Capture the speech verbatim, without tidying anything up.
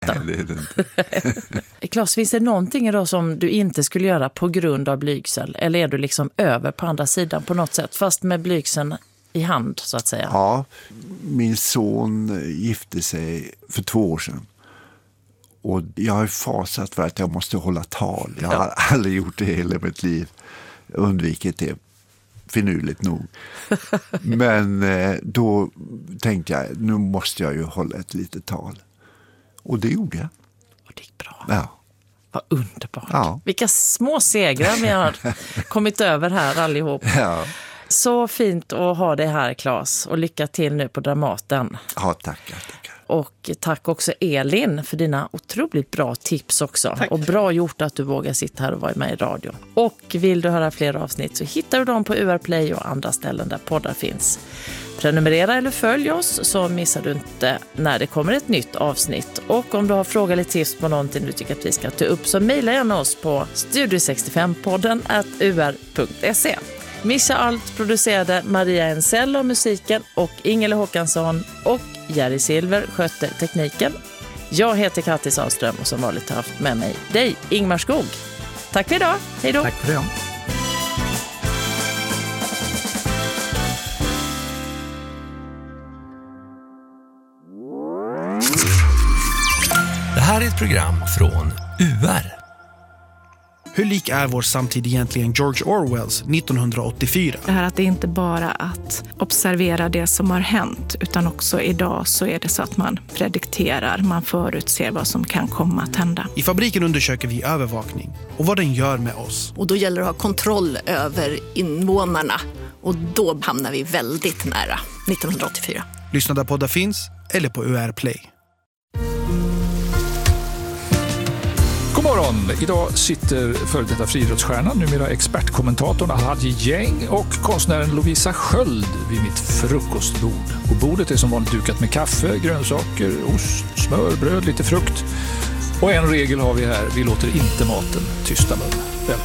Nej, det är det inte. Claes, finns det någonting idag som du inte skulle göra på grund av blygsel? Eller är du liksom över på andra sidan på något sätt, fast med blygseln i hand så att säga? Ja, min son gifte sig för två år sedan. Och jag har fasat för att jag måste hålla tal. Jag har ja. aldrig gjort det hela mitt liv. Undvikit det finurligt nog. Men eh, då tänkte jag, nu måste jag ju hålla ett litet tal. Och det gjorde jag. Och det gick bra. Ja. Vad underbart. Ja. Vilka små segrar vi har kommit över här allihop. Ja. Så fint att ha dig här, Claes. Och lycka till nu på Dramaten. Ja, tackar, tackar. Och tack också Elin för dina otroligt bra tips också. Tack. Och bra gjort att du vågar sitta här och vara med i radio. Och vill du höra fler avsnitt så hittar du dem på U R Play och andra ställen där poddar finns. Prenumerera eller följ oss så missar du inte när det kommer ett nytt avsnitt. Och om du har frågor eller tips på någonting du tycker att vi ska ta upp så mejla gärna oss på studio sextiofem podden at u r punkt se. Mischa Allt producerade Maria Ensell och musiken och Ingela Håkansson och Jerry Silver skötte tekniken. Jag heter Kattis Ahlström och som vanligt har haft med mig dig, Ingmar Skog. Tack för idag. Hej då. Tack för det. Det här är ett program från U R. Hur lik är vår samtid egentligen George Orwells nittonhundraåttiofyra? Det här att det inte bara att observera det som har hänt utan också idag så är det så att man predikterar, man förutser vad som kan komma att hända. I Fabriken undersöker vi övervakning och vad den gör med oss. Och då gäller det att ha kontroll över invånarna och då hamnar vi väldigt nära nittonhundraåttiofyra. Lyssna där poddar finns eller på U R Play. God morgon! Idag sitter före detta friidrottsstjärnan, numera expertkommentatorn Hadji Gäng och konstnären Lovisa Sköld vid mitt frukostbord. Och bordet är som vanligt dukat med kaffe, grönsaker, ost, smör, bröd, lite frukt. Och en regel har vi här, vi låter inte maten tysta mun.